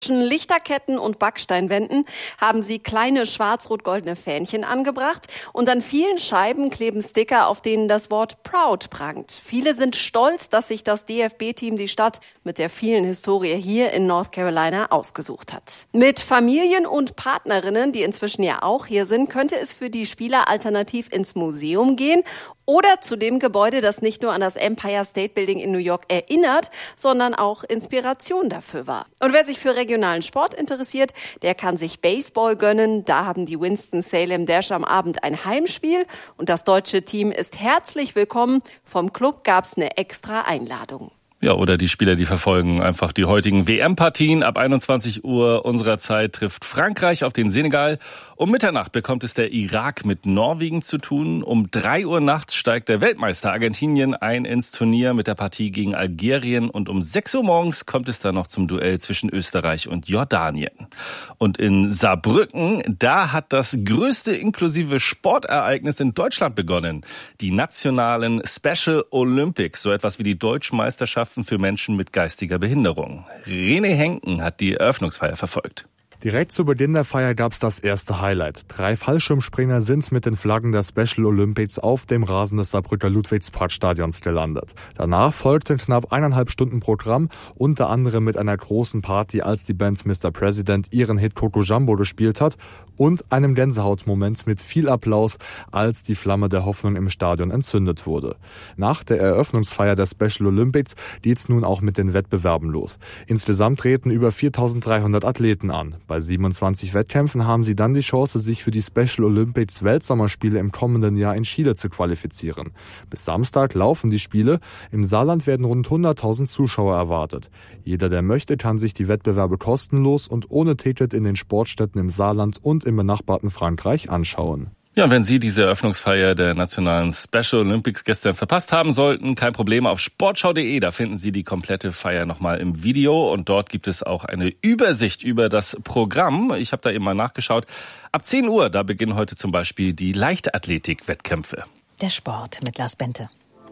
Zwischen Lichterketten und Backsteinwänden haben sie kleine schwarz-rot-goldene Fähnchen angebracht und an vielen Scheiben kleben Sticker, auf denen das Wort Proud prangt. Viele sind stolz, dass sich das DFB-Team die Stadt mit der vielen Historie hier in North Carolina ausgesucht hat. Mit Familien und Partnerinnen, die inzwischen ja auch hier sind, könnte es für die Spieler alternativ ins Museum gehen oder zu dem Gebäude, das nicht nur an das Empire State Building in New York erinnert, sondern auch Inspiration dafür war. Und wer sich für regionalen Sport interessiert, der kann sich Baseball gönnen. Da haben die Winston-Salem Dash am Abend ein Heimspiel und das deutsche Team ist herzlich willkommen. Vom Club gab's eine extra Einladung. Ja, oder die Spieler, die verfolgen einfach die heutigen WM-Partien. Ab 21 Uhr unserer Zeit trifft Frankreich auf den Senegal. Um Mitternacht bekommt es der Irak mit Norwegen zu tun. Um 3 Uhr nachts steigt der Weltmeister Argentinien ein ins Turnier mit der Partie gegen Algerien. Und um 6 Uhr morgens kommt es dann noch zum Duell zwischen Österreich und Jordanien. Und in Saarbrücken, da hat das größte inklusive Sportereignis in Deutschland begonnen. Die nationalen Special Olympics, so etwas wie die Deutschmeisterschaft für Menschen mit geistiger Behinderung. René Henken hat die Eröffnungsfeier verfolgt. Direkt zu Beginn der Feier gab es das erste Highlight. 3 Fallschirmspringer sind mit den Flaggen der Special Olympics auf dem Rasen des Saarbrücker Ludwigsparkstadions gelandet. Danach folgte knapp 1,5 Stunden Programm, unter anderem mit einer großen Party, als die Band Mr. President ihren Hit Coco Jumbo gespielt hat und einem Gänsehautmoment mit viel Applaus, als die Flamme der Hoffnung im Stadion entzündet wurde. Nach der Eröffnungsfeier der Special Olympics geht's nun auch mit den Wettbewerben los. Insgesamt treten über 4.300 Athleten an. Bei 27 Wettkämpfen haben sie dann die Chance, sich für die Special Olympics Weltsommerspiele im kommenden Jahr in Chile zu qualifizieren. Bis Samstag laufen die Spiele. Im Saarland werden rund 100.000 Zuschauer erwartet. Jeder, der möchte, kann sich die Wettbewerbe kostenlos und ohne Ticket in den Sportstätten im Saarland und im benachbarten Frankreich anschauen. Ja, und wenn Sie diese Eröffnungsfeier der nationalen Special Olympics gestern verpasst haben sollten, kein Problem, auf sportschau.de, da finden Sie die komplette Feier nochmal im Video und dort gibt es auch eine Übersicht über das Programm. Ich habe da eben mal nachgeschaut. Ab 10 Uhr, da beginnen heute zum Beispiel die Leichtathletik-Wettkämpfe. Der Sport mit Lars Bente.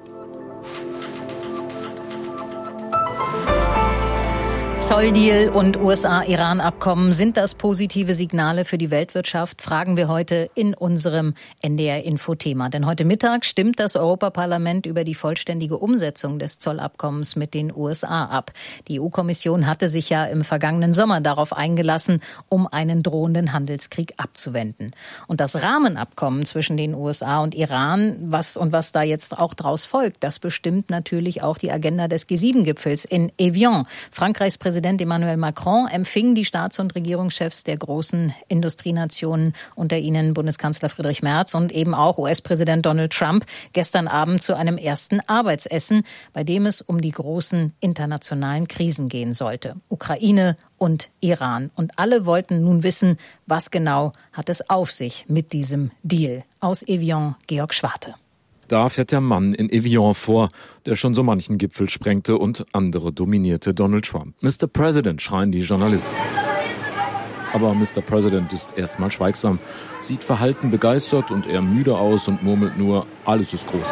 Zolldeal und USA-Iran-Abkommen, sind das positive Signale für die Weltwirtschaft? Fragen wir heute in unserem NDR-Info-Thema. Denn heute Mittag stimmt das Europaparlament über die vollständige Umsetzung des Zollabkommens mit den USA ab. Die EU-Kommission hatte sich ja im vergangenen Sommer darauf eingelassen, um einen drohenden Handelskrieg abzuwenden. Und das Rahmenabkommen zwischen den USA und Iran, was da jetzt auch draus folgt, das bestimmt natürlich auch die Agenda des G7-Gipfels in Evian. Frankreichs Präsident Emmanuel Macron empfing die Staats- und Regierungschefs der großen Industrienationen, unter ihnen Bundeskanzler Friedrich Merz und eben auch US-Präsident Donald Trump, gestern Abend zu einem ersten Arbeitsessen, bei dem es um die großen internationalen Krisen gehen sollte. Ukraine und Iran. Und alle wollten nun wissen, was genau hat es auf sich mit diesem Deal. Aus Evian, Georg Schwarte. Da fährt der Mann in Evian vor, der schon so manchen Gipfel sprengte und andere dominierte, Donald Trump. Mr. President, schreien die Journalisten. Aber Mr. President ist erstmal schweigsam, sieht verhalten begeistert und eher müde aus und murmelt nur, alles ist groß.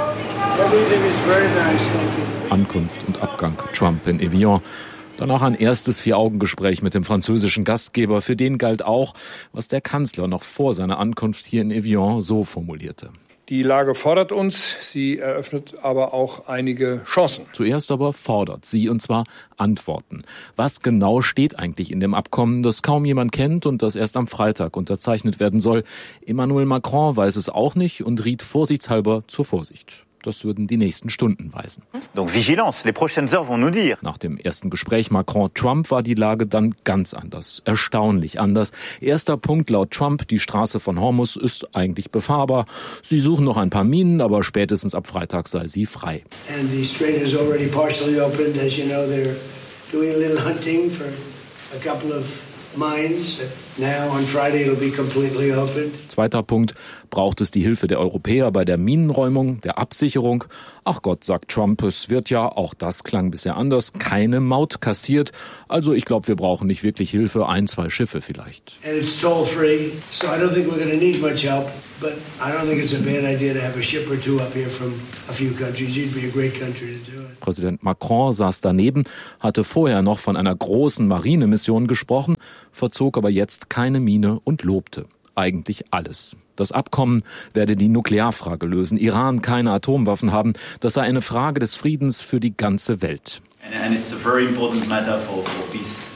Ankunft und Abgang, Trump in Evian. Danach ein erstes 4-Augen-Gespräch mit dem französischen Gastgeber. Für den galt auch, was der Kanzler noch vor seiner Ankunft hier in Evian so formulierte. Die Lage fordert uns, sie eröffnet aber auch einige Chancen. Zuerst aber fordert sie, und zwar Antworten. Was genau steht eigentlich in dem Abkommen, das kaum jemand kennt und das erst am Freitag unterzeichnet werden soll? Emmanuel Macron weiß es auch nicht und riet vorsichtshalber zur Vorsicht. Das würden die nächsten Stunden weisen. Donc vigilance, les prochaines heures vont nous dire. Nach dem ersten Gespräch Macron-Trump war die Lage dann ganz anders. Erstaunlich anders. Erster Punkt laut Trump, die Straße von Hormuz ist eigentlich befahrbar. Sie suchen noch ein paar Minen, aber spätestens ab Freitag sei sie frei. And the strait is already partially opened. As you know, they're doing a little hunting for a couple of mines that Now on Friday it'll be completely open. Zweiter Punkt, braucht es die Hilfe der Europäer bei der Minenräumung, der Absicherung? Ach Gott, sagt Trump, es wird ja, auch das klang bisher anders, keine Maut kassiert. Also ich glaube, wir brauchen nicht wirklich Hilfe, 1, 2 Schiffe vielleicht. And it's toll free, so I don't think we're going to need much help. But I don't think it's a bad idea to have a ship or two up here from a few countries. You'd be a great country to do it. Präsident Macron saß daneben, hatte vorher noch von einer großen Marinemission gesprochen, verzog aber jetzt keine Miene und lobte eigentlich alles. Das Abkommen werde die Nuklearfrage lösen, Iran keine Atomwaffen haben, das sei eine Frage des Friedens für die ganze Welt. And it's a very important matter for peace.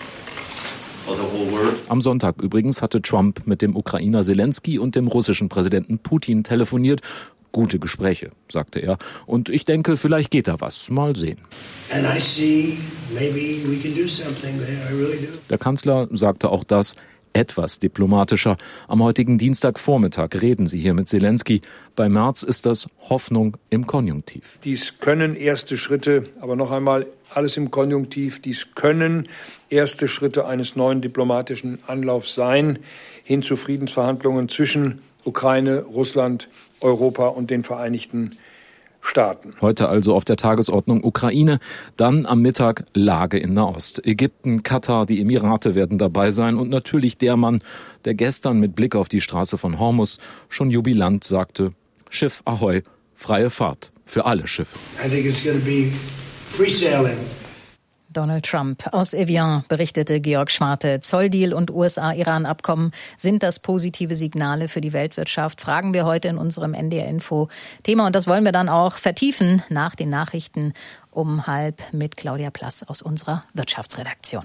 Am Sonntag übrigens hatte Trump mit dem Ukrainer Zelensky und dem russischen Präsidenten Putin telefoniert. Gute Gespräche, sagte er. Und ich denke, vielleicht geht da was. Mal sehen. And I see maybe we can do something there. I really do. Der Kanzler sagte auch das etwas diplomatischer. Am heutigen Dienstagvormittag reden Sie hier mit Zelensky. Bei Merz ist das Hoffnung im Konjunktiv. Dies können erste Schritte, aber noch einmal alles im Konjunktiv, dies können erste Schritte eines neuen diplomatischen Anlaufs sein, hin zu Friedensverhandlungen zwischen Ukraine, Russland, Europa und den Vereinigten Staaten. Heute also auf der Tagesordnung Ukraine, dann am Mittag Lage in Nahost. Ägypten, Katar, die Emirate werden dabei sein und natürlich der Mann, der gestern mit Blick auf die Straße von Hormuz schon jubilant sagte, Schiff Ahoi, freie Fahrt für alle Schiffe. I think it's going to be free sailing. Donald Trump. Aus Evian berichtete Georg Schwarte. Zolldeal und USA-Iran-Abkommen sind das positive Signale für die Weltwirtschaft, fragen wir heute in unserem NDR-Info-Thema. Und das wollen wir dann auch vertiefen nach den Nachrichten um 12:30 mit Claudia Plass aus unserer Wirtschaftsredaktion.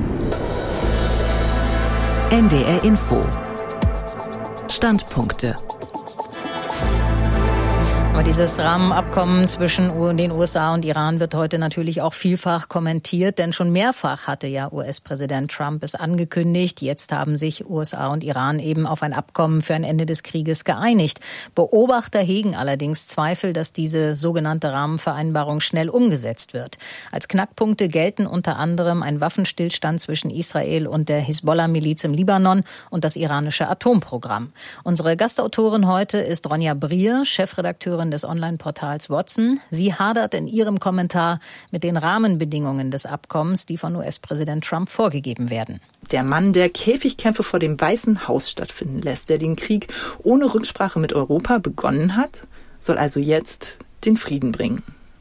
NDR-Info. Standpunkte. Aber dieses Rahmenabkommen zwischen den USA und Iran wird heute natürlich auch vielfach kommentiert, denn schon mehrfach hatte ja US-Präsident Trump es angekündigt. Jetzt haben sich USA und Iran eben auf ein Abkommen für ein Ende des Krieges geeinigt. Beobachter hegen allerdings Zweifel, dass diese sogenannte Rahmenvereinbarung schnell umgesetzt wird. Als Knackpunkte gelten unter anderem ein Waffenstillstand zwischen Israel und der Hisbollah-Miliz im Libanon und das iranische Atomprogramm. Unsere Gastautorin heute ist Ronja Brier, Chefredakteurin des Online-Portals Watson. Sie hadert in ihrem Kommentar mit den Rahmenbedingungen des Abkommens, die von US-Präsident Trump vorgegeben werden. Der Mann, der Käfigkämpfe vor dem Weißen Haus stattfinden lässt, der den Krieg ohne Rücksprache mit Europa begonnen hat, soll also jetzt den Frieden bringen.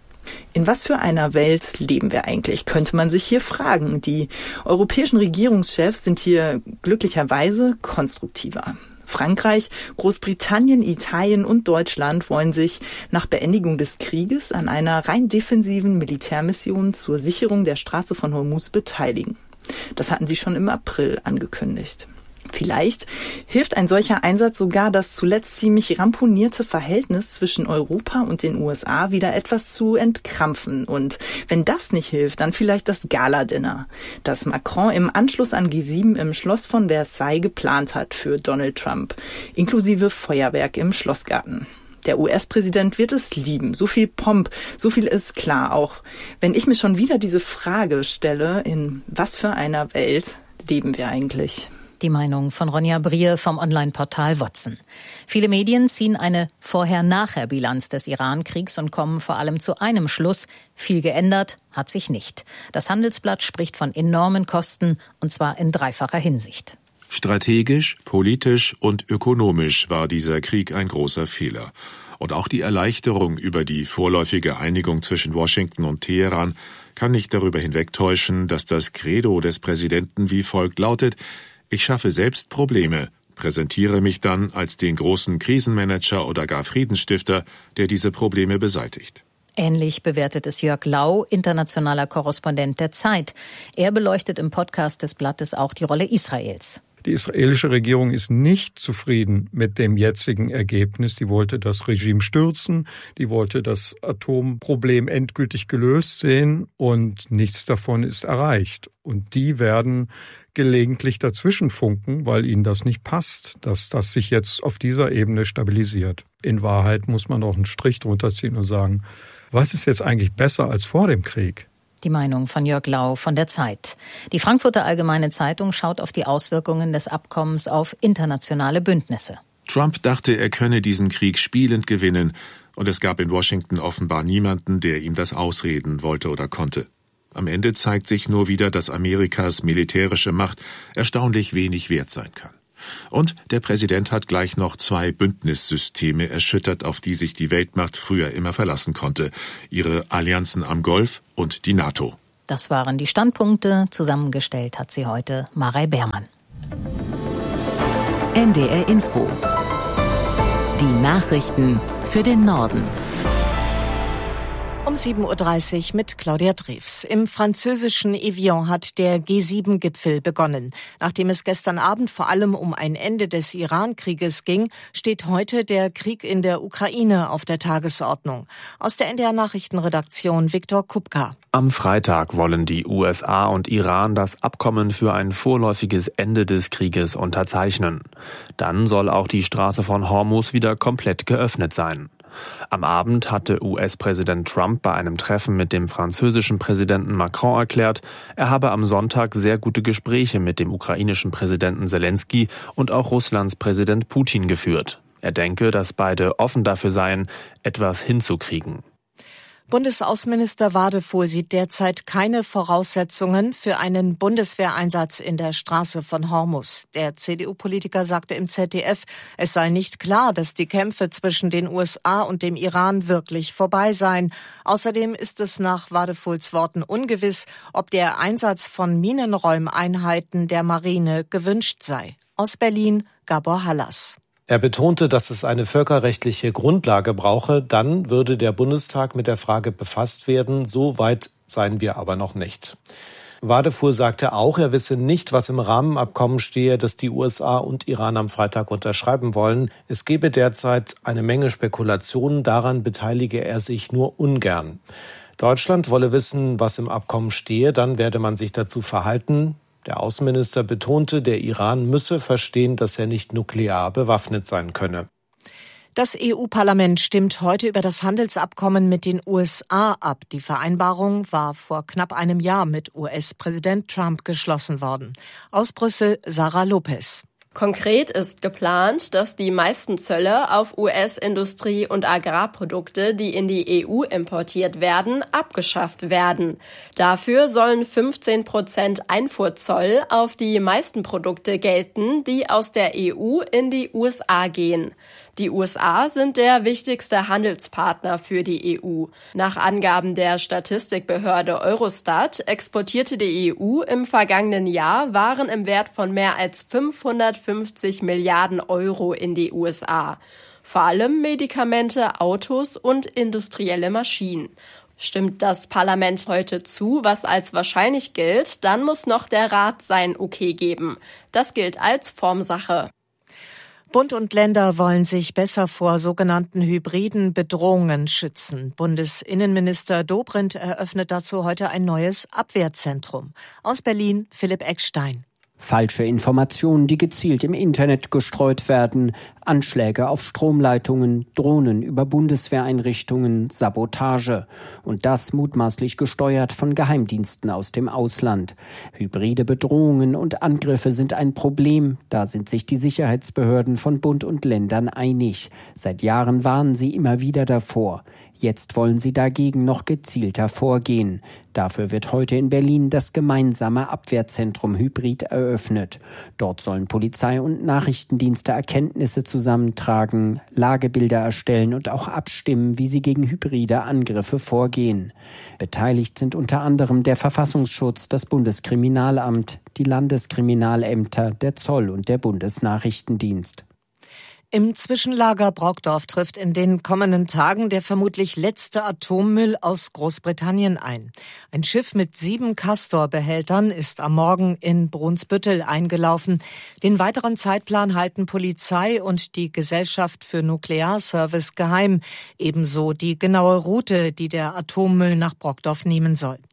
In was für einer Welt leben wir eigentlich, könnte man sich hier fragen. Die europäischen Regierungschefs sind hier glücklicherweise konstruktiver. Frankreich, Großbritannien, Italien und Deutschland wollen sich nach Beendigung des Krieges an einer rein defensiven Militärmission zur Sicherung der Straße von Hormuz beteiligen. Das hatten sie schon im April angekündigt. Vielleicht hilft ein solcher Einsatz sogar, das zuletzt ziemlich ramponierte Verhältnis zwischen Europa und den USA wieder etwas zu entkrampfen. Und wenn das nicht hilft, dann vielleicht das Gala-Dinner, das Macron im Anschluss an G7 im Schloss von Versailles geplant hat für Donald Trump, inklusive Feuerwerk im Schlossgarten. Der US-Präsident wird es lieben. So viel Pomp, so viel ist klar. Auch wenn ich mir schon wieder diese Frage stelle, in was für einer Welt leben wir eigentlich? Die Meinung von Ronja Brier vom Online-Portal Watson. Viele Medien ziehen eine Vorher-Nachher-Bilanz des Iran-Kriegs und kommen vor allem zu einem Schluss: viel geändert hat sich nicht. Das Handelsblatt spricht von enormen Kosten, und zwar in dreifacher Hinsicht. Strategisch, politisch und ökonomisch war dieser Krieg ein großer Fehler. Und auch die Erleichterung über die vorläufige Einigung zwischen Washington und Teheran kann nicht darüber hinwegtäuschen, dass das Credo des Präsidenten wie folgt lautet: Ich schaffe selbst Probleme, präsentiere mich dann als den großen Krisenmanager oder gar Friedensstifter, der diese Probleme beseitigt. Ähnlich bewertet es Jörg Lau, internationaler Korrespondent der Zeit. Er beleuchtet im Podcast des Blattes auch die Rolle Israels. Die israelische Regierung ist nicht zufrieden mit dem jetzigen Ergebnis. Die wollte das Regime stürzen, die wollte das Atomproblem endgültig gelöst sehen und nichts davon ist erreicht. Und die werden gelegentlich dazwischen funken, weil ihnen das nicht passt, dass das sich jetzt auf dieser Ebene stabilisiert. In Wahrheit muss man doch einen Strich drunter ziehen und sagen, was ist jetzt eigentlich besser als vor dem Krieg? Die Meinung von Jörg Lau von der Zeit. Die Frankfurter Allgemeine Zeitung schaut auf die Auswirkungen des Abkommens auf internationale Bündnisse. Trump dachte, er könne diesen Krieg spielend gewinnen, und es gab in Washington offenbar niemanden, der ihm das ausreden wollte oder konnte. Am Ende zeigt sich nur wieder, dass Amerikas militärische Macht erstaunlich wenig wert sein kann. Und der Präsident hat gleich noch 2 Bündnissysteme erschüttert, auf die sich die Weltmacht früher immer verlassen konnte. Ihre Allianzen am Golf und die NATO. Das waren die Standpunkte. Zusammengestellt hat sie heute Marei Beermann. NDR Info. Die Nachrichten für den Norden. Um 7.30 Uhr mit Claudia Drews. Im französischen Evian hat der G7-Gipfel begonnen. Nachdem es gestern Abend vor allem um ein Ende des Iran-Krieges ging, steht heute der Krieg in der Ukraine auf der Tagesordnung. Aus der NDR-Nachrichtenredaktion Viktor Kupka. Am Freitag wollen die USA und Iran das Abkommen für ein vorläufiges Ende des Krieges unterzeichnen. Dann soll auch die Straße von Hormuz wieder komplett geöffnet sein. Am Abend hatte US-Präsident Trump bei einem Treffen mit dem französischen Präsidenten Macron erklärt, er habe am Sonntag sehr gute Gespräche mit dem ukrainischen Präsidenten Selensky und auch Russlands Präsident Putin geführt. Er denke, dass beide offen dafür seien, etwas hinzukriegen. Bundesaußenminister Wadefuhl sieht derzeit keine Voraussetzungen für einen Bundeswehreinsatz in der Straße von Hormuz. Der CDU-Politiker sagte im ZDF, es sei nicht klar, dass die Kämpfe zwischen den USA und dem Iran wirklich vorbei seien. Außerdem ist es nach Wadefuhls Worten ungewiss, ob der Einsatz von Minenräumeinheiten der Marine gewünscht sei. Aus Berlin, Gabor Hallas. Er betonte, dass es eine völkerrechtliche Grundlage brauche. Dann würde der Bundestag mit der Frage befasst werden. So weit seien wir aber noch nicht. Wadefuhl sagte auch, er wisse nicht, was im Rahmenabkommen stehe, das die USA und Iran am Freitag unterschreiben wollen. Es gebe derzeit eine Menge Spekulationen. Daran beteilige er sich nur ungern. Deutschland wolle wissen, was im Abkommen stehe. Dann werde man sich dazu verhalten. Der Außenminister betonte, der Iran müsse verstehen, dass er nicht nuklear bewaffnet sein könne. Das EU-Parlament stimmt heute über das Handelsabkommen mit den USA ab. Die Vereinbarung war vor knapp einem Jahr mit US-Präsident Trump geschlossen worden. Aus Brüssel, Sarah Lopez. Konkret ist geplant, dass die meisten Zölle auf US-Industrie- und Agrarprodukte, die in die EU importiert werden, abgeschafft werden. Dafür sollen 15% Einfuhrzoll auf die meisten Produkte gelten, die aus der EU in die USA gehen. Die USA sind der wichtigste Handelspartner für die EU. Nach Angaben der Statistikbehörde Eurostat exportierte die EU im vergangenen Jahr Waren im Wert von mehr als 550 Milliarden Euro in die USA. Vor allem Medikamente, Autos und industrielle Maschinen. Stimmt das Parlament heute zu, was als wahrscheinlich gilt, dann muss noch der Rat sein Okay geben. Das gilt als Formsache. Bund und Länder wollen sich besser vor sogenannten hybriden Bedrohungen schützen. Bundesinnenminister Dobrindt eröffnet dazu heute ein neues Abwehrzentrum. Aus Berlin, Philipp Eckstein. Falsche Informationen, die gezielt im Internet gestreut werden, Anschläge auf Stromleitungen, Drohnen über Bundeswehreinrichtungen, Sabotage. Und das mutmaßlich gesteuert von Geheimdiensten aus dem Ausland. Hybride Bedrohungen und Angriffe sind ein Problem. Da sind sich die Sicherheitsbehörden von Bund und Ländern einig. Seit Jahren warnen sie immer wieder davor. Jetzt wollen sie dagegen noch gezielter vorgehen. Dafür wird heute in Berlin das gemeinsame Abwehrzentrum Hybrid eröffnet. Dort sollen Polizei und Nachrichtendienste Erkenntnisse zusammentragen, Lagebilder erstellen und auch abstimmen, wie sie gegen hybride Angriffe vorgehen. Beteiligt sind unter anderem der Verfassungsschutz, das Bundeskriminalamt, die Landeskriminalämter, der Zoll und der Bundesnachrichtendienst. Im Zwischenlager Brokdorf trifft in den kommenden Tagen der vermutlich letzte Atommüll aus Großbritannien ein. Ein Schiff mit 7 Castor-Behältern ist am Morgen in Brunsbüttel eingelaufen. Den weiteren Zeitplan halten Polizei und die Gesellschaft für Nuklearservice geheim. Ebenso die genaue Route, die der Atommüll nach Brokdorf nehmen soll.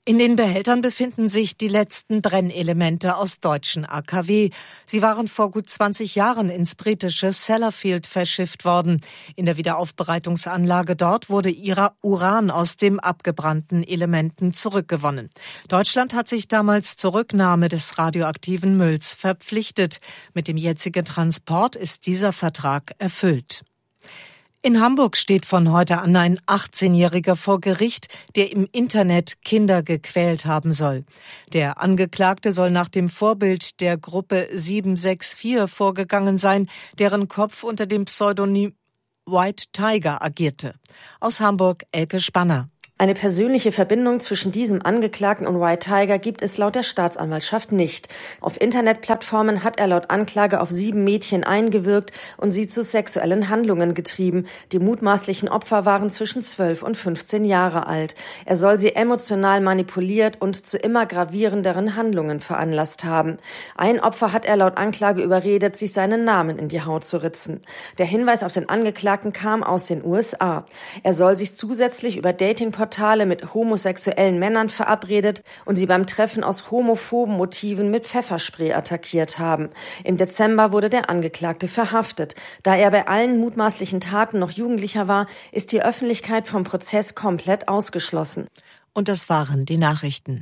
In den Behältern befinden sich die letzten Brennelemente aus deutschen AKW. Sie waren vor gut 20 Jahren ins britische Sellafield verschifft worden. In der Wiederaufbereitungsanlage dort wurde Uran aus den abgebrannten Elementen zurückgewonnen. Deutschland hat sich damals zur Rücknahme des radioaktiven Mülls verpflichtet. Mit dem jetzigen Transport ist dieser Vertrag erfüllt. In Hamburg steht von heute an ein 18-Jähriger vor Gericht, der im Internet Kinder gequält haben soll. Der Angeklagte soll nach dem Vorbild der Gruppe 764 vorgegangen sein, deren Kopf unter dem Pseudonym White Tiger agierte. Aus Hamburg Elke Spanner. Eine persönliche Verbindung zwischen diesem Angeklagten und White Tiger gibt es laut der Staatsanwaltschaft nicht. Auf Internetplattformen hat er laut Anklage auf 7 Mädchen eingewirkt und sie zu sexuellen Handlungen getrieben. Die mutmaßlichen Opfer waren zwischen 12 und 15 Jahre alt. Er soll sie emotional manipuliert und zu immer gravierenderen Handlungen veranlasst haben. Ein Opfer hat er laut Anklage überredet, sich seinen Namen in die Haut zu ritzen. Der Hinweis auf den Angeklagten kam aus den USA. Er soll sich zusätzlich über Datingportale mit homosexuellen Männern verabredet und sie beim Treffen aus homophoben Motiven mit Pfefferspray attackiert haben. Im Dezember wurde der Angeklagte verhaftet. Da er bei allen mutmaßlichen Taten noch Jugendlicher war, ist die Öffentlichkeit vom Prozess komplett ausgeschlossen. Und das waren die Nachrichten.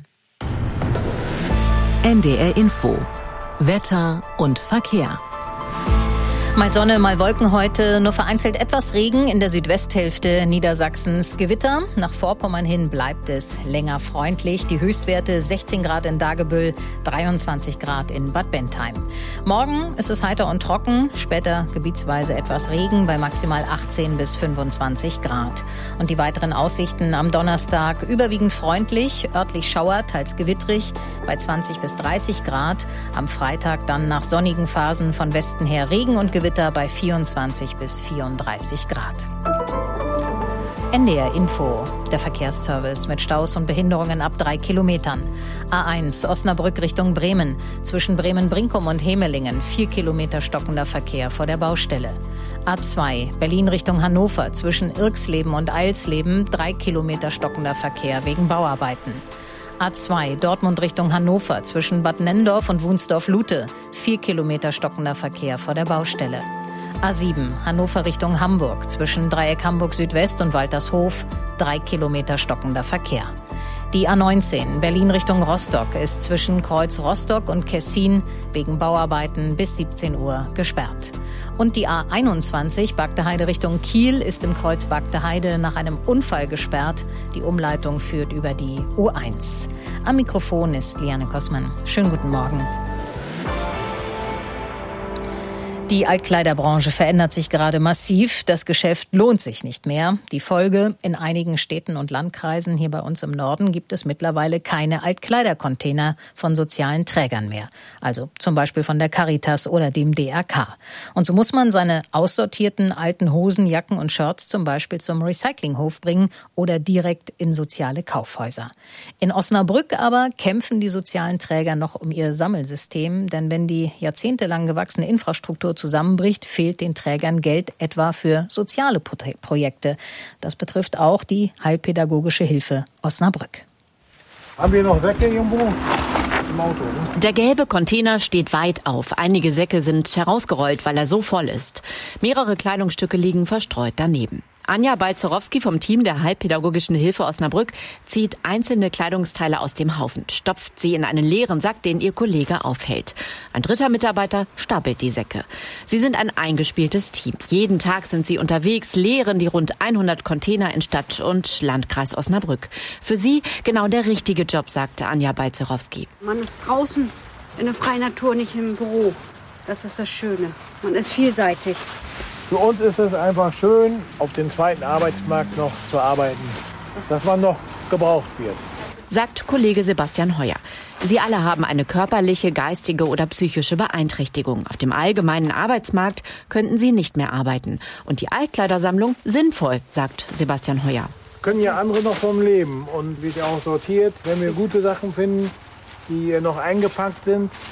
NDR Info. Wetter und Verkehr. Mal Sonne, mal Wolken heute, nur vereinzelt etwas Regen in der Südwesthälfte Niedersachsens. Gewitter, nach Vorpommern hin bleibt es länger freundlich. Die Höchstwerte 16 Grad in Dagebüll, 23 Grad in Bad Bentheim. Morgen ist es heiter und trocken, später gebietsweise etwas Regen bei maximal 18 bis 25 Grad. Und die weiteren Aussichten am Donnerstag überwiegend freundlich, örtlich Schauer, teils gewittrig bei 20 bis 30 Grad. Am Freitag dann nach sonnigen Phasen von Westen her Regen und Gewitter bei 24 bis 34 Grad. NDR Info, der Verkehrsservice mit Staus und Behinderungen ab 3 Kilometern. A1 Osnabrück Richtung Bremen. Zwischen Bremen-Brinkum und Hemelingen 4 Kilometer stockender Verkehr vor der Baustelle. A2 Berlin Richtung Hannover. Zwischen Irksleben und Eilsleben 3 Kilometer stockender Verkehr wegen Bauarbeiten. A2 Dortmund Richtung Hannover zwischen Bad Nenndorf und Wunsdorf-Lute 4 Kilometer stockender Verkehr vor der Baustelle. A7 Hannover Richtung Hamburg zwischen Dreieck Hamburg Südwest und Waltershof 3 Kilometer stockender Verkehr. Die A19 Berlin Richtung Rostock ist zwischen Kreuz Rostock und Kessin wegen Bauarbeiten bis 17 Uhr gesperrt. Und die A21 Bagdeheide Richtung Kiel ist im Kreuz Bagdeheide nach einem Unfall gesperrt. Die Umleitung führt über die U1. Am Mikrofon ist Liane Kossmann. Schönen guten Morgen. Die Altkleiderbranche verändert sich gerade massiv. Das Geschäft lohnt sich nicht mehr. Die Folge: in einigen Städten und Landkreisen hier bei uns im Norden gibt es mittlerweile keine Altkleidercontainer von sozialen Trägern mehr. Also zum Beispiel von der Caritas oder dem DRK. Und so muss man seine aussortierten alten Hosen, Jacken und Shirts zum Beispiel zum Recyclinghof bringen oder direkt in soziale Kaufhäuser. In Osnabrück aber kämpfen die sozialen Träger noch um ihr Sammelsystem. Denn wenn die jahrzehntelang gewachsene Infrastruktur zusammenbricht, fehlt den Trägern Geld etwa für soziale Projekte. Das betrifft auch die Heilpädagogische Hilfe Osnabrück. Haben wir noch Säcke irgendwo im Auto? Ne? Der gelbe Container steht weit auf. Einige Säcke sind herausgerollt, weil er so voll ist. Mehrere Kleidungsstücke liegen verstreut daneben. Anja Balzerowski vom Team der Heilpädagogischen Hilfe Osnabrück zieht einzelne Kleidungsteile aus dem Haufen, stopft sie in einen leeren Sack, den ihr Kollege aufhält. Ein dritter Mitarbeiter stapelt die Säcke. Sie sind ein eingespieltes Team. Jeden Tag sind sie unterwegs, leeren die rund 100 Container in Stadt und Landkreis Osnabrück. Für sie genau der richtige Job, sagte Anja Balzerowski. Man ist draußen in der freien Natur, nicht im Büro. Das ist das Schöne. Man ist vielseitig. Für uns ist es einfach schön, auf dem zweiten Arbeitsmarkt noch zu arbeiten, dass man noch gebraucht wird. Sagt Kollege Sebastian Heuer. Sie alle haben eine körperliche, geistige oder psychische Beeinträchtigung. Auf dem allgemeinen Arbeitsmarkt könnten sie nicht mehr arbeiten. Und die Altkleidersammlung sinnvoll, sagt Sebastian Heuer. Können ja andere noch vom Leben und wird ja auch sortiert. Wenn wir gute Sachen finden, die noch eingepackt sind,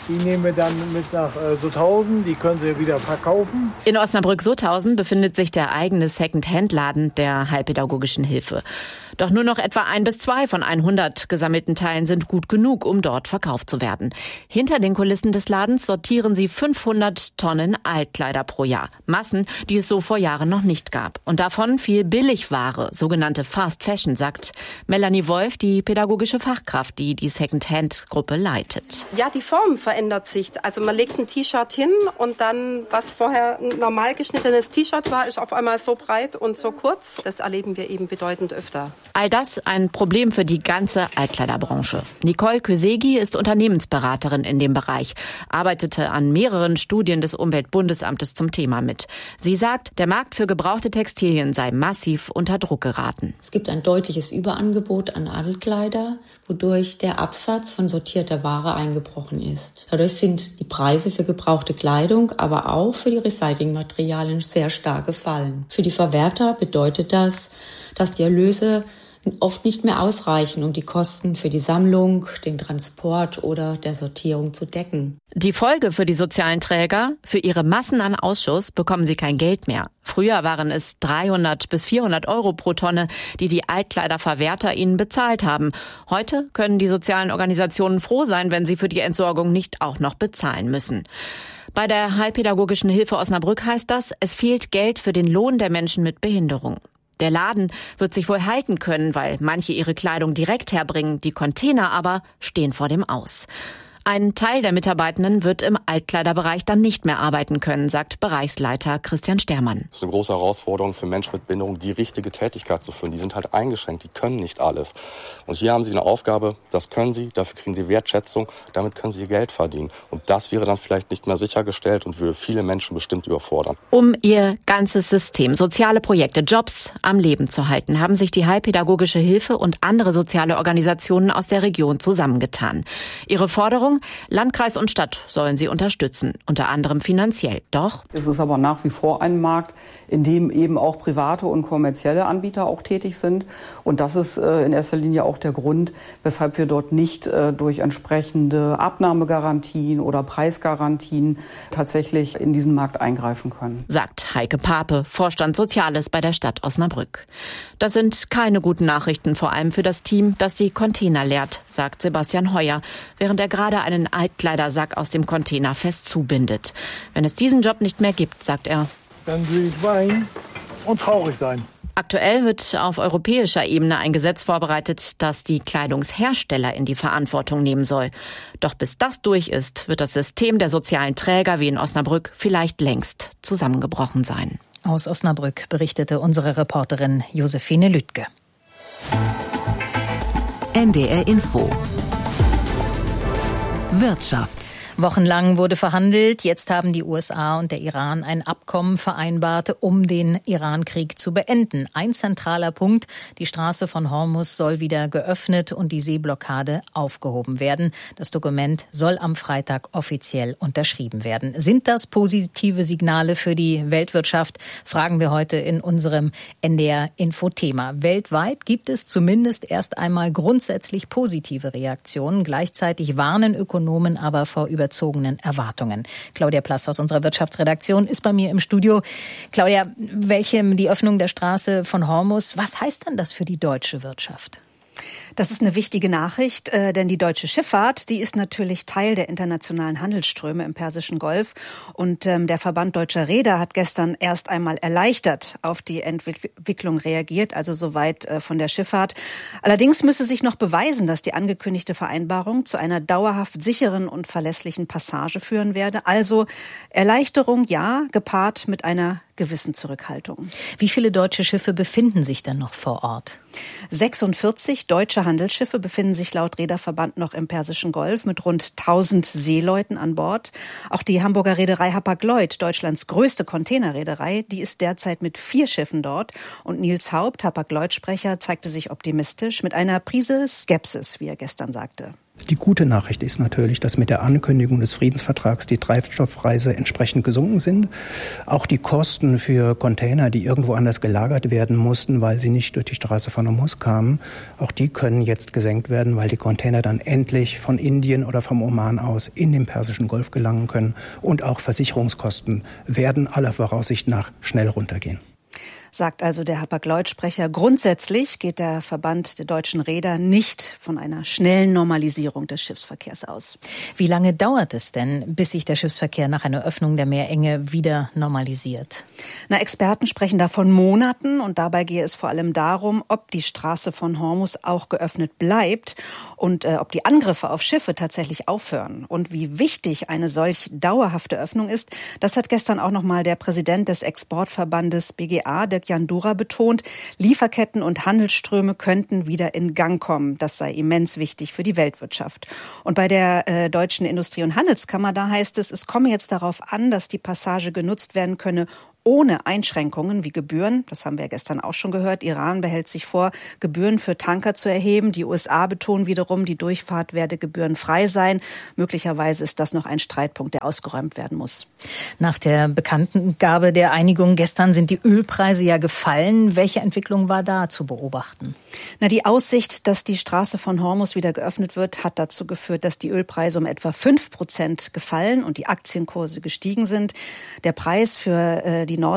Die nehmen wir dann mit nach Sutthausen, die können Sie wieder verkaufen. In Osnabrück-Sutthausen befindet sich der eigene Second-Hand-Laden der Heilpädagogischen Hilfe. Doch nur noch etwa 1 bis 2 von 100 gesammelten Teilen sind gut genug, um dort verkauft zu werden. Hinter den Kulissen des Ladens sortieren sie 500 Tonnen Altkleider pro Jahr. Massen, die es so vor Jahren noch nicht gab. Und davon viel Billigware, sogenannte Fast Fashion, sagt Melanie Wolf, die pädagogische Fachkraft, die die Second-Hand-Gruppe leitet. Ja, die Form verändert sich. Also man legt ein T-Shirt hin und dann, was vorher ein normal geschnittenes T-Shirt war, ist auf einmal so breit und so kurz. Das erleben wir eben bedeutend öfter. All das ein Problem für die ganze Altkleiderbranche. Nicole Kösegi ist Unternehmensberaterin in dem Bereich, arbeitete an mehreren Studien des Umweltbundesamtes zum Thema mit. Sie sagt, der Markt für gebrauchte Textilien sei massiv unter Druck geraten. Es gibt ein deutliches Überangebot an Altkleider, wodurch der Absatz von sortierter Ware eingebrochen ist. Dadurch sind die Preise für gebrauchte Kleidung, aber auch für die Recyclingmaterialien sehr stark gefallen. Für die Verwerter bedeutet das, dass die Erlöse oft nicht mehr ausreichen, um die Kosten für die Sammlung, den Transport oder der Sortierung zu decken. Die Folge für die sozialen Träger: für ihre Massen an Ausschuss bekommen sie kein Geld mehr. Früher waren es 300 bis 400 Euro pro Tonne, die Altkleiderverwerter ihnen bezahlt haben. Heute können die sozialen Organisationen froh sein, wenn sie für die Entsorgung nicht auch noch bezahlen müssen. Bei der Heilpädagogischen Hilfe Osnabrück heißt das, es fehlt Geld für den Lohn der Menschen mit Behinderung. Der Laden wird sich wohl halten können, weil manche ihre Kleidung direkt herbringen, die Container aber stehen vor dem Aus. Ein Teil der Mitarbeitenden wird im Altkleiderbereich dann nicht mehr arbeiten können, sagt Bereichsleiter Christian Stermann. Das ist eine große Herausforderung für Menschen mit Behinderung, die richtige Tätigkeit zu führen. Die sind halt eingeschränkt, die können nicht alles. Und hier haben sie eine Aufgabe, das können sie, dafür kriegen sie Wertschätzung, damit können sie ihr Geld verdienen. Und das wäre dann vielleicht nicht mehr sichergestellt und würde viele Menschen bestimmt überfordern. Um ihr ganzes System, soziale Projekte, Jobs am Leben zu halten, haben sich die Heilpädagogische Hilfe und andere soziale Organisationen aus der Region zusammengetan. Ihre Forderung: Landkreis und Stadt sollen sie unterstützen, unter anderem finanziell. Doch es ist aber nach wie vor ein Markt, in dem eben auch private und kommerzielle Anbieter auch tätig sind. Und das ist in erster Linie auch der Grund, weshalb wir dort nicht durch entsprechende Abnahmegarantien oder Preisgarantien tatsächlich in diesen Markt eingreifen können. Sagt Heike Pape, Vorstand Soziales bei der Stadt Osnabrück. Das sind keine guten Nachrichten, vor allem für das Team, das die Container leert, sagt Sebastian Heuer, während er gerade einen Altkleidersack aus dem Container fest zubindet. Wenn es diesen Job nicht mehr gibt, sagt er, dann will ich weinen und traurig sein. Aktuell wird auf europäischer Ebene ein Gesetz vorbereitet, das die Kleidungshersteller in die Verantwortung nehmen soll. Doch bis das durch ist, wird das System der sozialen Träger wie in Osnabrück vielleicht längst zusammengebrochen sein. Aus Osnabrück berichtete unsere Reporterin Josephine Lüttke. NDR Info. Wirtschaft. Wochenlang wurde verhandelt. Jetzt haben die USA und der Iran ein Abkommen vereinbart, um den Iran-Krieg zu beenden. Ein zentraler Punkt: die Straße von Hormuz soll wieder geöffnet und die Seeblockade aufgehoben werden. Das Dokument soll am Freitag offiziell unterschrieben werden. Sind das positive Signale für die Weltwirtschaft? Fragen wir heute in unserem NDR-Info-Thema. Weltweit gibt es zumindest erst einmal grundsätzlich positive Reaktionen. Gleichzeitig warnen Ökonomen aber vor überzogenen Erwartungen. Claudia Plass aus unserer Wirtschaftsredaktion ist bei mir im Studio. Claudia, die Öffnung der Straße von Hormuz, was heißt denn das für die deutsche Wirtschaft? Das ist eine wichtige Nachricht, denn die deutsche Schifffahrt, die ist natürlich Teil der internationalen Handelsströme im Persischen Golf. Und der Verband Deutscher Reeder hat gestern erst einmal erleichtert auf die Entwicklung reagiert, also soweit von der Schifffahrt. Allerdings müsse sich noch beweisen, dass die angekündigte Vereinbarung zu einer dauerhaft sicheren und verlässlichen Passage führen werde. Also Erleichterung, ja, gepaart mit einer gewissen Zurückhaltung. Wie viele deutsche Schiffe befinden sich denn noch vor Ort? 46 deutsche Handelsschiffe befinden sich laut Reederverband noch im Persischen Golf mit rund 1000 Seeleuten an Bord. Auch die Hamburger Reederei Hapag-Lloyd, Deutschlands größte Containerreederei, die ist derzeit mit 4 Schiffen dort. Und Nils Haupt, Hapag-Lloyd-Sprecher, zeigte sich optimistisch mit einer Prise Skepsis, wie er gestern sagte. Die gute Nachricht ist natürlich, dass mit der Ankündigung des Friedensvertrags die Treibstoffpreise entsprechend gesunken sind. Auch die Kosten für Container, die irgendwo anders gelagert werden mussten, weil sie nicht durch die Straße von Hormuz kamen, auch die können jetzt gesenkt werden, weil die Container dann endlich von Indien oder vom Oman aus in den Persischen Golf gelangen können. Und auch Versicherungskosten werden aller Voraussicht nach schnell runtergehen. Sagt also der Hapag-Lloyd-Sprecher. Grundsätzlich geht der Verband der deutschen Reeder nicht von einer schnellen Normalisierung des Schiffsverkehrs aus. Wie lange dauert es denn, bis sich der Schiffsverkehr nach einer Öffnung der Meerenge wieder normalisiert? Experten sprechen da von Monaten und dabei gehe es vor allem darum, ob die Straße von Hormuz auch geöffnet bleibt und ob die Angriffe auf Schiffe tatsächlich aufhören. Und wie wichtig eine solch dauerhafte Öffnung ist, das hat gestern auch noch mal der Präsident des Exportverbandes BGA, Dirk Jandura, betont. Lieferketten und Handelsströme könnten wieder in Gang kommen. Das sei immens wichtig für die Weltwirtschaft. Und bei der Deutschen Industrie- und Handelskammer, da heißt es komme jetzt darauf an, dass die Passage genutzt werden könne, ohne Einschränkungen wie Gebühren. Das haben wir gestern auch schon gehört. Iran behält sich vor, Gebühren für Tanker zu erheben. Die USA betonen wiederum, die Durchfahrt werde gebührenfrei sein. Möglicherweise ist das noch ein Streitpunkt, der ausgeräumt werden muss. Nach der Bekanntgabe der Einigung gestern sind die Ölpreise ja gefallen. Welche Entwicklung war da zu beobachten? Die Aussicht, dass die Straße von Hormuz wieder geöffnet wird, hat dazu geführt, dass die Ölpreise um etwa 5% gefallen und die Aktienkurse gestiegen sind. Der Preis für den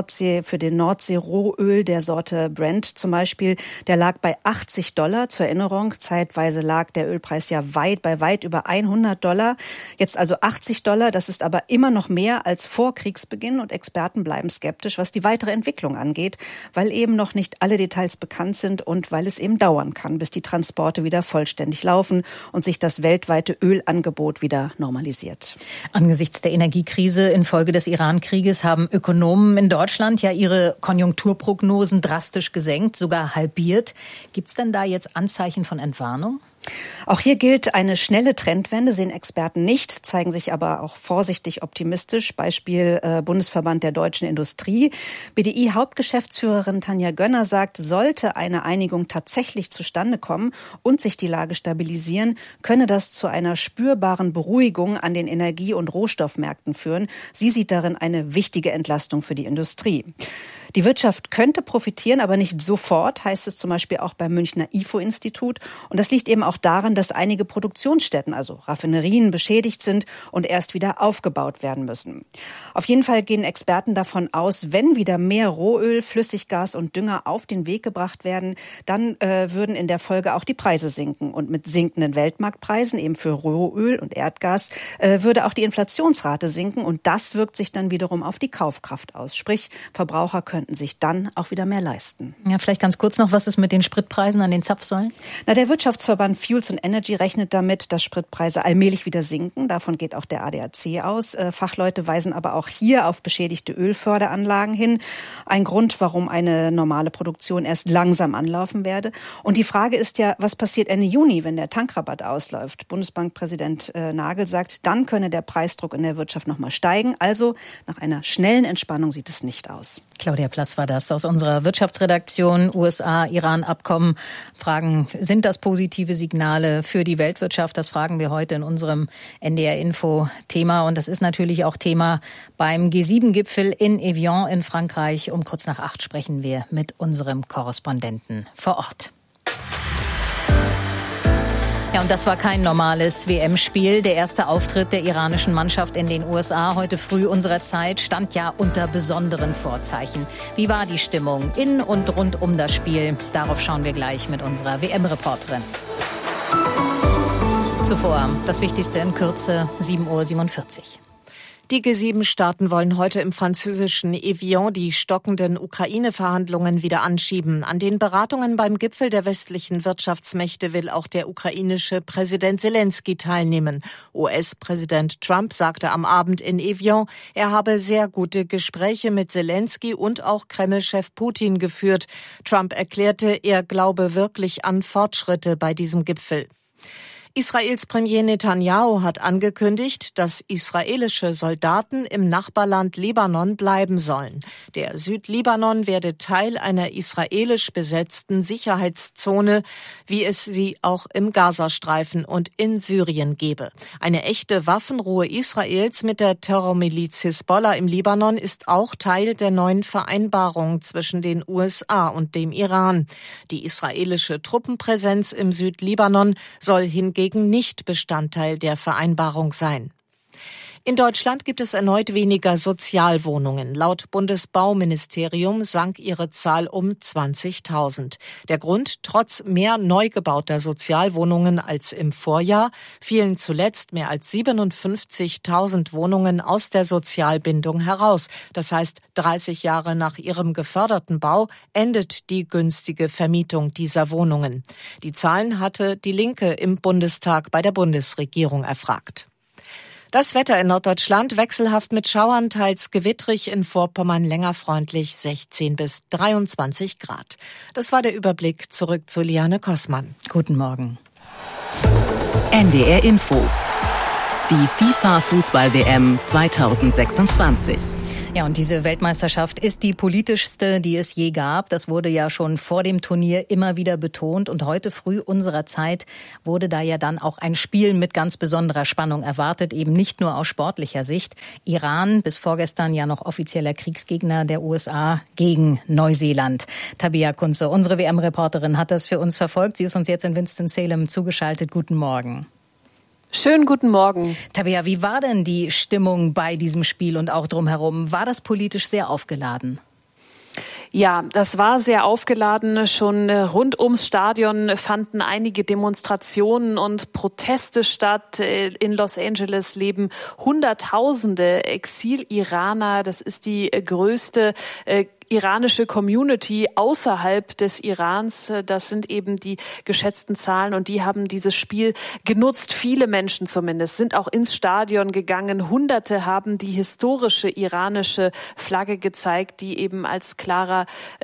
Nordsee-Rohöl der Sorte Brent zum Beispiel, der lag bei $80. Zur Erinnerung, zeitweise lag der Ölpreis ja bei weit über $100. Jetzt also $80. Das ist aber immer noch mehr als vor Kriegsbeginn und Experten bleiben skeptisch, was die weitere Entwicklung angeht, weil eben noch nicht alle Details bekannt sind und weil es eben dauern kann, bis die Transporte wieder vollständig laufen und sich das weltweite Ölangebot wieder normalisiert. Angesichts der Energiekrise infolge des Iran-Krieges haben Ökonomen in Deutschland ja ihre Konjunkturprognosen drastisch gesenkt, sogar halbiert. Gibt es denn da jetzt Anzeichen von Entwarnung? Auch hier gilt eine schnelle Trendwende, sehen Experten nicht, zeigen sich aber auch vorsichtig optimistisch. Beispiel Bundesverband der deutschen Industrie. BDI-Hauptgeschäftsführerin Tanja Gönner sagt, sollte eine Einigung tatsächlich zustande kommen und sich die Lage stabilisieren, könne das zu einer spürbaren Beruhigung an den Energie- und Rohstoffmärkten führen. Sie sieht darin eine wichtige Entlastung für die Industrie. Die Wirtschaft könnte profitieren, aber nicht sofort, heißt es zum Beispiel auch beim Münchner IFO-Institut. Und das liegt eben auch daran, dass einige Produktionsstätten, also Raffinerien, beschädigt sind und erst wieder aufgebaut werden müssen. Auf jeden Fall gehen Experten davon aus, wenn wieder mehr Rohöl, Flüssiggas und Dünger auf den Weg gebracht werden, dann würden in der Folge auch die Preise sinken. Und mit sinkenden Weltmarktpreisen, eben für Rohöl und Erdgas, würde auch die Inflationsrate sinken. Und das wirkt sich dann wiederum auf die Kaufkraft aus. Sprich, Verbraucher könnten sich dann auch wieder mehr leisten. Ja, vielleicht ganz kurz noch, was ist mit den Spritpreisen an den Zapfsäulen? Der Wirtschaftsverband Fuels and Energy rechnet damit, dass Spritpreise allmählich wieder sinken. Davon geht auch der ADAC aus. Fachleute weisen aber auch hier auf beschädigte Ölförderanlagen hin. Ein Grund, warum eine normale Produktion erst langsam anlaufen werde. Und die Frage ist ja, was passiert Ende Juni, wenn der Tankrabatt ausläuft? Bundesbankpräsident Nagel sagt, dann könne der Preisdruck in der Wirtschaft nochmal steigen. Also nach einer schnellen Entspannung sieht es nicht aus. Claudia Plass war das aus unserer Wirtschaftsredaktion. USA-Iran-Abkommen. Fragen, sind das positive Signale für die Weltwirtschaft? Das fragen wir heute in unserem NDR-Info-Thema. Und das ist natürlich auch Thema beim G7-Gipfel in Evian in Frankreich. Um kurz nach 8 sprechen wir mit unserem Korrespondenten vor Ort. Ja, und das war kein normales WM-Spiel. Der erste Auftritt der iranischen Mannschaft in den USA heute früh unserer Zeit stand ja unter besonderen Vorzeichen. Wie war die Stimmung in und rund um das Spiel? Darauf schauen wir gleich mit unserer WM-Reporterin. Zuvor das Wichtigste in Kürze, 7:47 Uhr. Die G7-Staaten wollen heute im französischen Evian die stockenden Ukraine-Verhandlungen wieder anschieben. An den Beratungen beim Gipfel der westlichen Wirtschaftsmächte will auch der ukrainische Präsident Zelensky teilnehmen. US-Präsident Trump sagte am Abend in Evian, er habe sehr gute Gespräche mit Zelensky und auch Kreml-Chef Putin geführt. Trump erklärte, er glaube wirklich an Fortschritte bei diesem Gipfel. Israels Premier Netanyahu hat angekündigt, dass israelische Soldaten im Nachbarland Libanon bleiben sollen. Der Südlibanon werde Teil einer israelisch besetzten Sicherheitszone, wie es sie auch im Gazastreifen und in Syrien gebe. Eine echte Waffenruhe Israels mit der Terrormiliz Hisbollah im Libanon ist auch Teil der neuen Vereinbarung zwischen den USA und dem Iran. Die israelische Truppenpräsenz im Südlibanon soll hingegen nicht Bestandteil der Vereinbarung sein. In Deutschland gibt es erneut weniger Sozialwohnungen. Laut Bundesbauministerium sank ihre Zahl um 20.000. Der Grund: trotz mehr neu gebauter Sozialwohnungen als im Vorjahr fielen zuletzt mehr als 57.000 Wohnungen aus der Sozialbindung heraus. Das heißt, 30 Jahre nach ihrem geförderten Bau endet die günstige Vermietung dieser Wohnungen. Die Zahlen hatte die Linke im Bundestag bei der Bundesregierung erfragt. Das Wetter in Norddeutschland wechselhaft mit Schauern, teils gewittrig, in Vorpommern länger freundlich 16 bis 23 Grad. Das war der Überblick. Zurück zu Liane Kossmann. Guten Morgen. NDR Info. Die FIFA-Fußball-WM 2026. Ja, und diese Weltmeisterschaft ist die politischste, die es je gab. Das wurde ja schon vor dem Turnier immer wieder betont. Und heute früh unserer Zeit wurde da ja dann auch ein Spiel mit ganz besonderer Spannung erwartet, eben nicht nur aus sportlicher Sicht. Iran, bis vorgestern ja noch offizieller Kriegsgegner der USA, gegen Neuseeland. Tabea Kunze, unsere WM-Reporterin, hat das für uns verfolgt. Sie ist uns jetzt in Winston-Salem zugeschaltet. Guten Morgen. Schönen guten Morgen. Tabea, wie war denn die Stimmung bei diesem Spiel und auch drumherum? War das politisch sehr aufgeladen? Ja, das war sehr aufgeladen. Schon rund ums Stadion fanden einige Demonstrationen und Proteste statt. In Los Angeles leben Hunderttausende Exil-Iraner. Das ist die größte iranische Community außerhalb des Irans. Das sind eben die geschätzten Zahlen und die haben dieses Spiel genutzt. Viele Menschen zumindest sind auch ins Stadion gegangen. Hunderte haben die historische iranische Flagge gezeigt, die eben als klares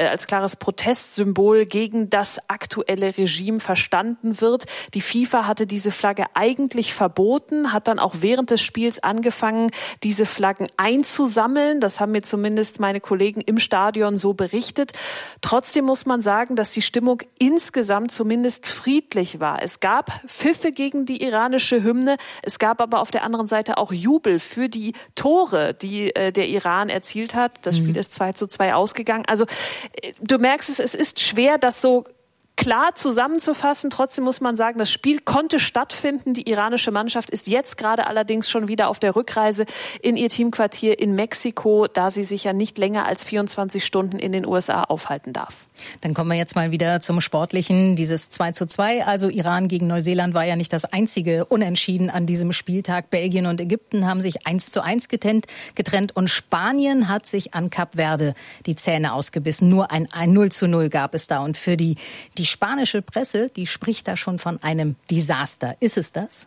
Protestsymbol gegen das aktuelle Regime verstanden wird. Die FIFA hatte diese Flagge eigentlich verboten, hat dann auch während des Spiels angefangen, diese Flaggen einzusammeln. Das haben mir zumindest meine Kollegen im Stadion so berichtet. Trotzdem muss man sagen, dass die Stimmung insgesamt zumindest friedlich war. Es gab Pfiffe gegen die iranische Hymne. Es gab aber auf der anderen Seite auch Jubel für die Tore, die der Iran erzielt hat. Das Spiel ist 2:2 ausgegangen. Also du merkst es ist schwer, das so klar zusammenzufassen. Trotzdem muss man sagen, das Spiel konnte stattfinden. Die iranische Mannschaft ist jetzt gerade allerdings schon wieder auf der Rückreise in ihr Teamquartier in Mexiko, da sie sich ja nicht länger als 24 Stunden in den USA aufhalten darf. Dann kommen wir jetzt mal wieder zum Sportlichen. Dieses 2:2, also Iran gegen Neuseeland, war ja nicht das einzige Unentschieden an diesem Spieltag. Belgien und Ägypten haben sich 1:1 getrennt und Spanien hat sich an Kap Verde die Zähne ausgebissen. Nur ein 0:0 gab es da. Und für die spanische Presse, die spricht da schon von einem Desaster. Ist es das?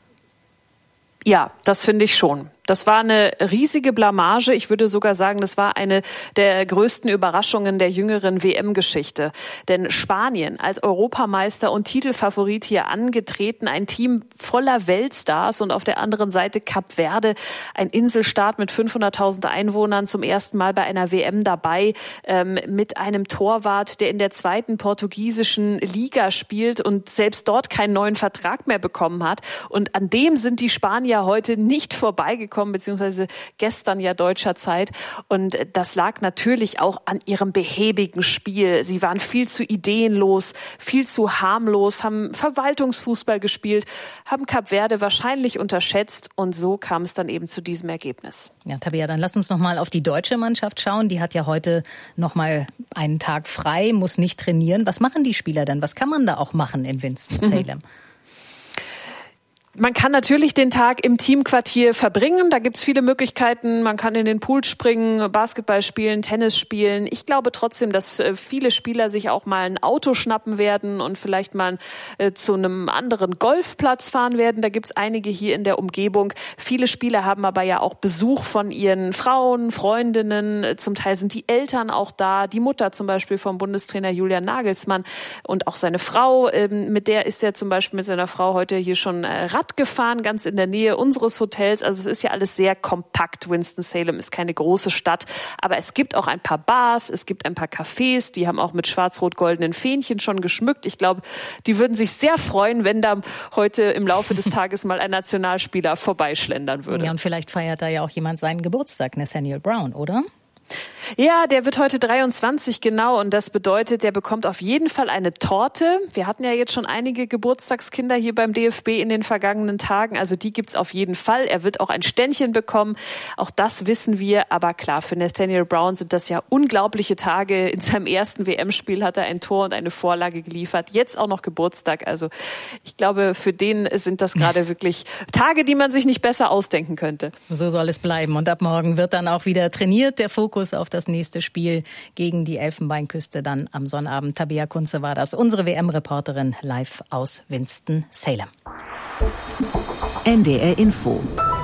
Ja, das finde ich schon. Das war eine riesige Blamage. Ich würde sogar sagen, das war eine der größten Überraschungen der jüngeren WM-Geschichte. Denn Spanien als Europameister und Titelfavorit hier angetreten, ein Team voller Weltstars und auf der anderen Seite Kap Verde, ein Inselstaat mit 500.000 Einwohnern, zum ersten Mal bei einer WM dabei, mit einem Torwart, der in der zweiten portugiesischen Liga spielt und selbst dort keinen neuen Vertrag mehr bekommen hat. Und an dem sind die Spanier heute nicht vorbeigekommen, beziehungsweise gestern ja deutscher Zeit. Und das lag natürlich auch an ihrem behäbigen Spiel. Sie waren viel zu ideenlos, viel zu harmlos, haben Verwaltungsfußball gespielt, haben Kap Verde wahrscheinlich unterschätzt und so kam es dann eben zu diesem Ergebnis. Ja, Tabea, dann lass uns noch mal auf die deutsche Mannschaft schauen. Die hat ja heute noch mal einen Tag frei, muss nicht trainieren. Was machen die Spieler denn? Was kann man da auch machen in Winston-Salem? Man kann natürlich den Tag im Teamquartier verbringen. Da gibt's viele Möglichkeiten. Man kann in den Pool springen, Basketball spielen, Tennis spielen. Ich glaube trotzdem, dass viele Spieler sich auch mal ein Auto schnappen werden und vielleicht mal zu einem anderen Golfplatz fahren werden. Da gibt's einige hier in der Umgebung. Viele Spieler haben aber ja auch Besuch von ihren Frauen, Freundinnen. Zum Teil sind die Eltern auch da. Die Mutter zum Beispiel vom Bundestrainer Julian Nagelsmann und auch seine Frau. Mit der ist er zum Beispiel mit seiner Frau heute hier schon Rad gefahren, ganz in der Nähe unseres Hotels. Also es ist ja alles sehr kompakt. Winston-Salem ist keine große Stadt, aber es gibt auch ein paar Bars, es gibt ein paar Cafés, die haben auch mit schwarz-rot-goldenen Fähnchen schon geschmückt. Ich glaube, die würden sich sehr freuen, wenn da heute im Laufe des Tages mal ein Nationalspieler vorbeischlendern würde. Ja, und vielleicht feiert da ja auch jemand seinen Geburtstag, Nathaniel Brown, oder? Ja, der wird heute 23, genau. Und das bedeutet, der bekommt auf jeden Fall eine Torte. Wir hatten ja jetzt schon einige Geburtstagskinder hier beim DFB in den vergangenen Tagen. Also die gibt's auf jeden Fall. Er wird auch ein Ständchen bekommen. Auch das wissen wir. Aber klar, für Nathaniel Brown sind das ja unglaubliche Tage. In seinem ersten WM-Spiel hat er ein Tor und eine Vorlage geliefert. Jetzt auch noch Geburtstag. Also ich glaube, für den sind das gerade wirklich Tage, die man sich nicht besser ausdenken könnte. So soll es bleiben. Und ab morgen wird dann auch wieder trainiert. Der Fokus auf das nächste Spiel gegen die Elfenbeinküste dann am Sonnabend. Tabea Kunze war das, unsere WM-Reporterin live aus Winston-Salem. NDR Info.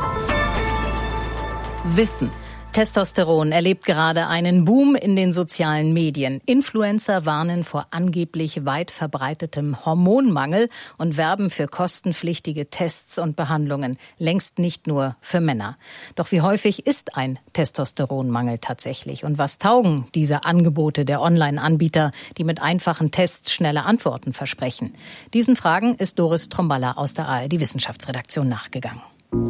Wissen. Testosteron erlebt gerade einen Boom in den sozialen Medien. Influencer warnen vor angeblich weit verbreitetem Hormonmangel und werben für kostenpflichtige Tests und Behandlungen. Längst nicht nur für Männer. Doch wie häufig ist ein Testosteronmangel tatsächlich? Und was taugen diese Angebote der Online-Anbieter, die mit einfachen Tests schnelle Antworten versprechen? Diesen Fragen ist Doris Tromballa aus der ARD-Wissenschaftsredaktion nachgegangen.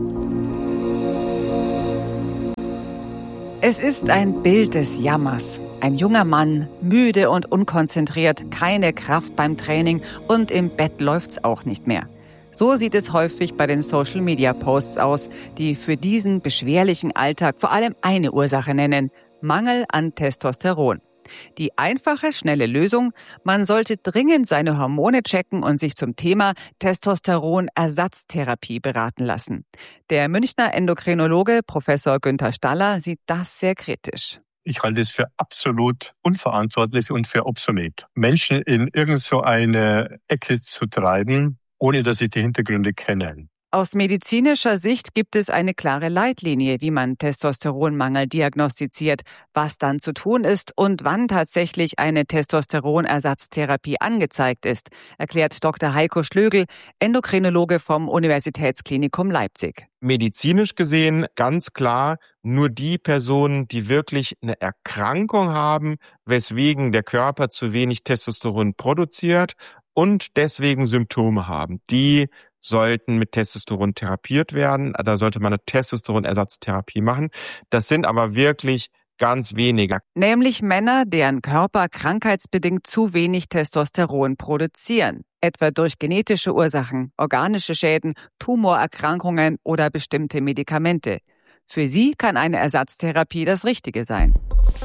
Es ist ein Bild des Jammers. Ein junger Mann, müde und unkonzentriert, keine Kraft beim Training und im Bett läuft's auch nicht mehr. So sieht es häufig bei den Social-Media-Posts aus, die für diesen beschwerlichen Alltag vor allem eine Ursache nennen: Mangel an Testosteron. Die einfache, schnelle Lösung: Man sollte dringend seine Hormone checken und sich zum Thema Testosteronersatztherapie beraten lassen. Der Münchner Endokrinologe Professor Günther Staller sieht das sehr kritisch. Ich halte es für absolut unverantwortlich und für obsolet, Menschen in irgend so eine Ecke zu treiben, ohne dass sie die Hintergründe kennen. Aus medizinischer Sicht gibt es eine klare Leitlinie, wie man Testosteronmangel diagnostiziert, was dann zu tun ist und wann tatsächlich eine Testosteronersatztherapie angezeigt ist, erklärt Dr. Heiko Schlögl, Endokrinologe vom Universitätsklinikum Leipzig. Medizinisch gesehen ganz klar nur die Personen, die wirklich eine Erkrankung haben, weswegen der Körper zu wenig Testosteron produziert und deswegen Symptome haben, die sollten mit Testosteron therapiert werden. Da sollte man eine Testosteronersatztherapie machen. Das sind aber wirklich ganz wenige. Nämlich Männer, deren Körper krankheitsbedingt zu wenig Testosteron produzieren. Etwa durch genetische Ursachen, organische Schäden, Tumorerkrankungen oder bestimmte Medikamente. Für sie kann eine Ersatztherapie das Richtige sein.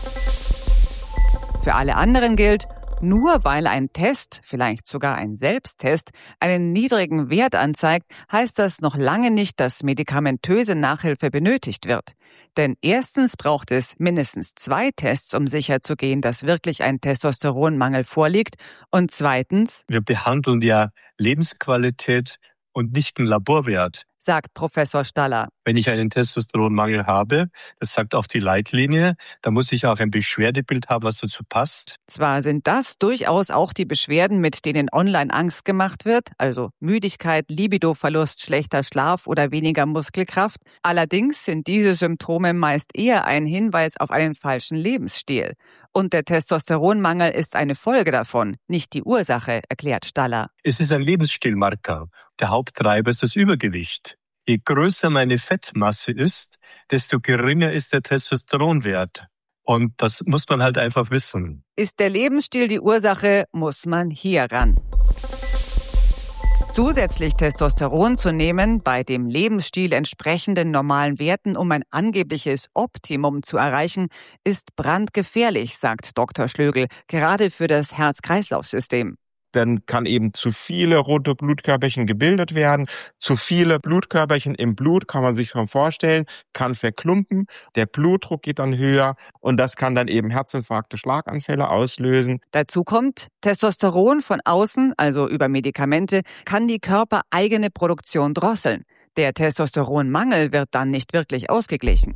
Für alle anderen gilt: Nur weil ein Test, vielleicht sogar ein Selbsttest, einen niedrigen Wert anzeigt, heißt das noch lange nicht, dass medikamentöse Nachhilfe benötigt wird. Denn erstens braucht es mindestens 2 Tests, um sicherzugehen, dass wirklich ein Testosteronmangel vorliegt. Und zweitens: Wir behandeln ja Lebensqualität und nicht einen Laborwert, sagt Professor Staller. Wenn ich einen Testosteronmangel habe, das sagt auch die Leitlinie, da muss ich auch ein Beschwerdebild haben, was dazu passt. Zwar sind das durchaus auch die Beschwerden, mit denen online Angst gemacht wird, also Müdigkeit, Libidoverlust, schlechter Schlaf oder weniger Muskelkraft. Allerdings sind diese Symptome meist eher ein Hinweis auf einen falschen Lebensstil. Und der Testosteronmangel ist eine Folge davon, nicht die Ursache, erklärt Staller. Es ist ein Lebensstilmarker. Der Haupttreiber ist das Übergewicht. Je größer meine Fettmasse ist, desto geringer ist der Testosteronwert. Und das muss man halt einfach wissen. Ist der Lebensstil die Ursache, muss man hier ran. Zusätzlich Testosteron zu nehmen, bei dem Lebensstil entsprechenden normalen Werten, um ein angebliches Optimum zu erreichen, ist brandgefährlich, sagt Dr. Schlögl, gerade für das Herz-Kreislauf-System. Dann kann eben zu viele rote Blutkörperchen gebildet werden. Zu viele Blutkörperchen im Blut, kann man sich schon vorstellen, kann verklumpen. Der Blutdruck geht dann höher und das kann dann eben Herzinfarkte, Schlaganfälle auslösen. Dazu kommt, Testosteron von außen, also über Medikamente, kann die körpereigene Produktion drosseln. Der Testosteronmangel wird dann nicht wirklich ausgeglichen.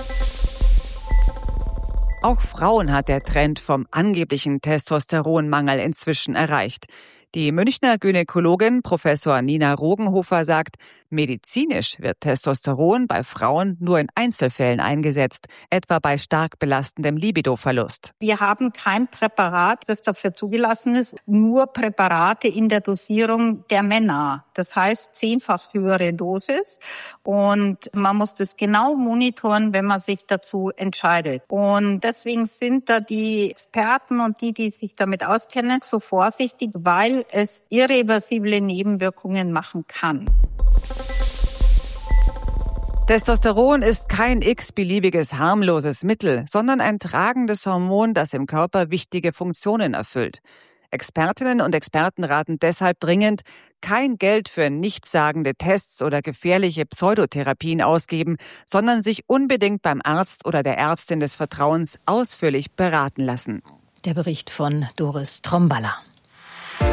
Auch Frauen hat der Trend vom angeblichen Testosteronmangel inzwischen erreicht. Die Münchner Gynäkologin Professor Nina Rogenhofer sagt, medizinisch wird Testosteron bei Frauen nur in Einzelfällen eingesetzt, etwa bei stark belastendem Libidoverlust. Wir haben kein Präparat, das dafür zugelassen ist, nur Präparate in der Dosierung der Männer. Das heißt 10-fach höhere Dosis und man muss das genau monitoren, wenn man sich dazu entscheidet. Und deswegen sind da die Experten und die sich damit auskennen, so vorsichtig, weil es irreversible Nebenwirkungen machen kann. Testosteron ist kein x-beliebiges harmloses Mittel, sondern ein tragendes Hormon, das im Körper wichtige Funktionen erfüllt. Expertinnen und Experten raten deshalb dringend, kein Geld für nichtssagende Tests oder gefährliche Pseudotherapien ausgeben, sondern sich unbedingt beim Arzt oder der Ärztin des Vertrauens ausführlich beraten lassen. Der Bericht von Doris Tromballa.